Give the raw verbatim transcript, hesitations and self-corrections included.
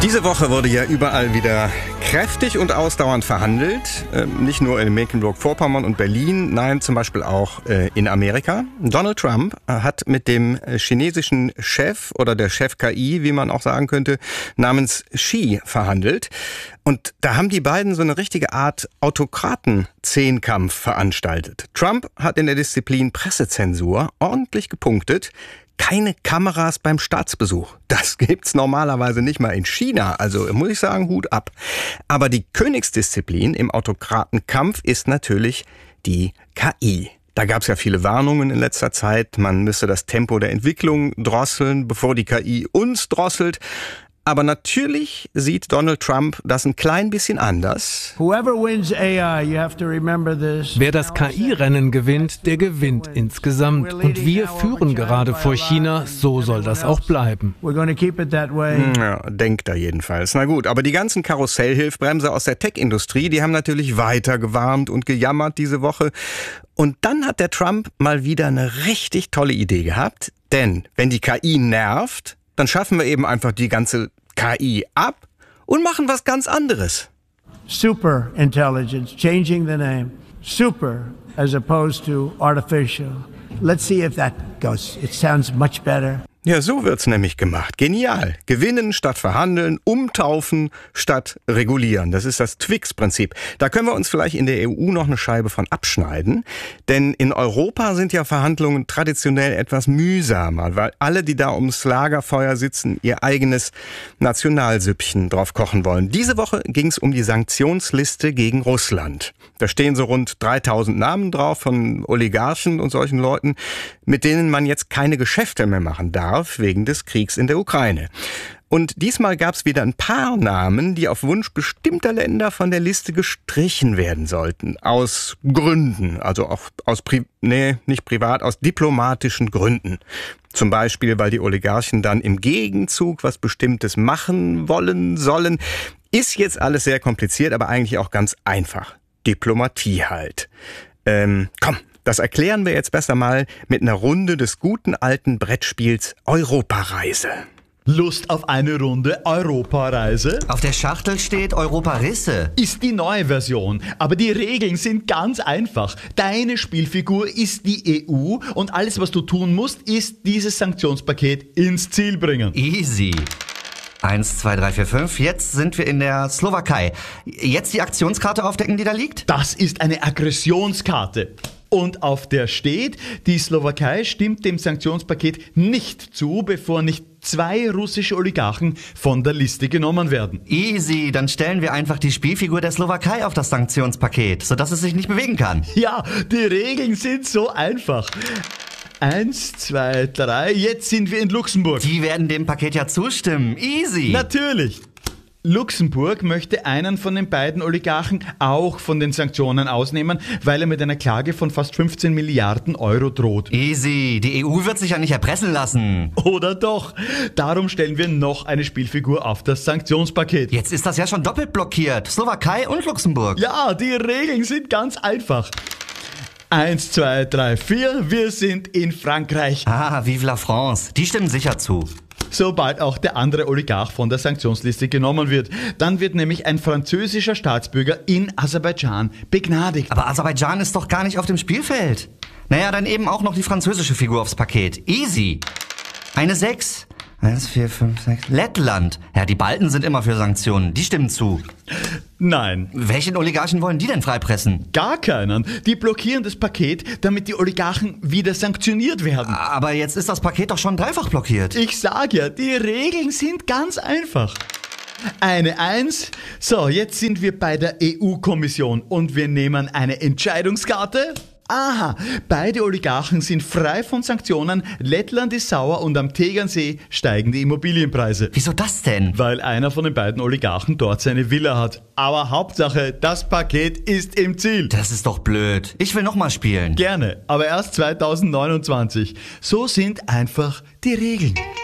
Diese Woche wurde ja überall wieder kräftig und ausdauernd verhandelt. Äh, nicht nur in Mecklenburg-Vorpommern und Berlin, nein, zum Beispiel auch äh, in Amerika. Donald Trump hat mit dem chinesischen Chef oder der Chef K I, wie man auch sagen könnte, namens Xi verhandelt. Und da haben die beiden so eine richtige Art Autokraten-Zehnkampf veranstaltet. Trump hat in der Disziplin Pressezensur ordentlich gepunktet. Keine Kameras beim Staatsbesuch. Das gibt's normalerweise nicht mal in China. Also muss ich sagen, Hut ab. Aber die Königsdisziplin im Autokratenkampf ist natürlich die K I. Da gab's ja viele Warnungen in letzter Zeit. Man müsse das Tempo der Entwicklung drosseln, bevor die K I uns drosselt. Aber natürlich sieht Donald Trump das ein klein bisschen anders. Wer das K I-Rennen gewinnt, der gewinnt insgesamt. Und wir führen gerade vor China, so soll das auch bleiben. Ja, denkt er jedenfalls. Na gut, aber die ganzen Karussellhilfbremse aus der Tech-Industrie, die haben natürlich weiter gewarnt und gejammert diese Woche. Und dann hat der Trump mal wieder eine richtig tolle Idee gehabt. Denn wenn die K I nervt, dann schaffen wir eben einfach die ganze K I ab und machen was ganz anderes. Super Intelligence, changing the name. Super as opposed to artificial. Let's see if that goes. It sounds much better. Ja, so wird's nämlich gemacht. Genial. Gewinnen statt verhandeln, umtaufen statt regulieren. Das ist das Twix-Prinzip. Da können wir uns vielleicht in der E U noch eine Scheibe von abschneiden. Denn in Europa sind ja Verhandlungen traditionell etwas mühsamer, weil alle, die da ums Lagerfeuer sitzen, ihr eigenes Nationalsüppchen drauf kochen wollen. Diese Woche ging's um die Sanktionsliste gegen Russland. Da stehen so rund dreitausend Namen drauf von Oligarchen und solchen Leuten, mit denen man jetzt keine Geschäfte mehr machen darf, wegen des Kriegs in der Ukraine. Und diesmal gab es wieder ein paar Namen, die auf Wunsch bestimmter Länder von der Liste gestrichen werden sollten. Aus Gründen, also auch aus, Pri- nee, nicht privat, aus diplomatischen Gründen. Zum Beispiel, weil die Oligarchen dann im Gegenzug was Bestimmtes machen wollen, sollen. Ist jetzt alles sehr kompliziert, aber eigentlich auch ganz einfach. Diplomatie halt. Ähm, komm. Das erklären wir jetzt besser mal mit einer Runde des guten alten Brettspiels Europareise. Lust auf eine Runde Europareise? Auf der Schachtel steht Europarisse. Ist die neue Version, aber die Regeln sind ganz einfach. Deine Spielfigur ist die E U und alles, was du tun musst, ist dieses Sanktionspaket ins Ziel bringen. Easy. Eins, zwei, drei, vier, fünf. Jetzt sind wir in der Slowakei. Jetzt die Aktionskarte aufdecken, die da liegt? Das ist eine Aggressionskarte. Und auf der steht, die Slowakei stimmt dem Sanktionspaket nicht zu, bevor nicht zwei russische Oligarchen von der Liste genommen werden. Easy, dann stellen wir einfach die Spielfigur der Slowakei auf das Sanktionspaket, sodass es sich nicht bewegen kann. Ja, die Regeln sind so einfach. Eins, zwei, drei, jetzt sind wir in Luxemburg. Die werden dem Paket ja zustimmen. Easy. Natürlich. Luxemburg möchte einen von den beiden Oligarchen auch von den Sanktionen ausnehmen, weil er mit einer Klage von fast fünfzehn Milliarden Euro droht. Easy, die E U wird sich ja nicht erpressen lassen. Oder doch? Darum stellen wir noch eine Spielfigur auf das Sanktionspaket. Jetzt ist das ja schon doppelt blockiert. Slowakei und Luxemburg. Ja, die Regeln sind ganz einfach. Eins, zwei, drei, vier, wir sind in Frankreich. Ah, vive la France. Die stimmen sicher zu. Sobald auch der andere Oligarch von der Sanktionsliste genommen wird. Dann wird nämlich ein französischer Staatsbürger in Aserbaidschan begnadigt. Aber Aserbaidschan ist doch gar nicht auf dem Spielfeld. Naja, dann eben auch noch die französische Figur aufs Paket. Easy. Eine sechs. Eins, vier, fünf, sechs. Lettland. Ja, die Balten sind immer für Sanktionen. Die stimmen zu. Nein. Welchen Oligarchen wollen die denn freipressen? Gar keinen. Die blockieren das Paket, damit die Oligarchen wieder sanktioniert werden. Aber jetzt ist das Paket doch schon dreifach blockiert. Ich sag ja, die Regeln sind ganz einfach. Eine Eins. So, jetzt sind wir bei der E U-Kommission und wir nehmen eine Entscheidungskarte. Aha, beide Oligarchen sind frei von Sanktionen, Lettland ist sauer und am Tegernsee steigen die Immobilienpreise. Wieso das denn? Weil einer von den beiden Oligarchen dort seine Villa hat. Aber Hauptsache, das Paket ist im Ziel. Das ist doch blöd. Ich will nochmal spielen. Gerne, aber erst zweitausendneunundzwanzig. So sind einfach die Regeln.